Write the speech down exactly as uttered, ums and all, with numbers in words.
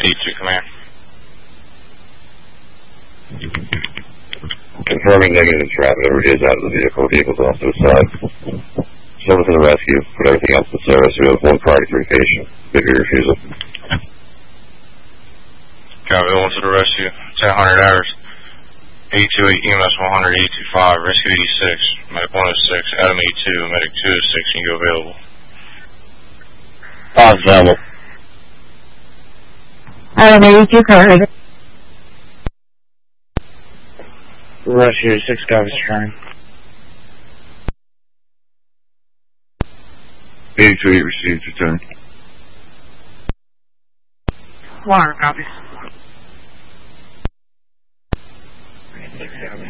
eighty-two command. Confirming negative traffic. Everybody is out of the vehicle. Vehicle's off to the side. Someone to the rescue. Put everything else in service. We have one priority communication. Bigger refusal. Copy, one to the rescue. ten hundred hours. eighty-two eight E M S one hundred, eighty-two five, rescue eighty-six, medic one oh six, Adam eighty-two, medic two oh six, can you available? Ah, available. Adam eighty-two, covered. Rescue six, copies, returning. eighty-two eight received, return. One hundred copies.